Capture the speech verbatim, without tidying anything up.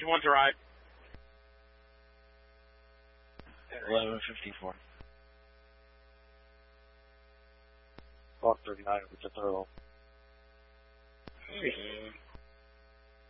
you want to ride? eleven fifty-four. Block thirty-nine, which is Earl. Okay.